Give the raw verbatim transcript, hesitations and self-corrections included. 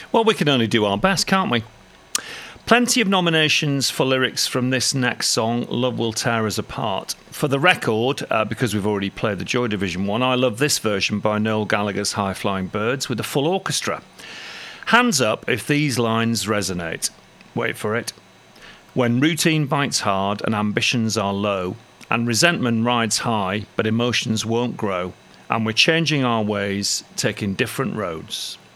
Well, we can only do our best, can't we? Plenty of nominations for lyrics from this next song, Love Will Tear Us Apart. For the record, uh, because we've already played the Joy Division one, I love this version by Noel Gallagher's High Flying Birds with a full orchestra. Hands up if these lines resonate. Wait for it. When routine bites hard and ambitions are low, and resentment rides high but emotions won't grow, and we're changing our ways, taking different roads.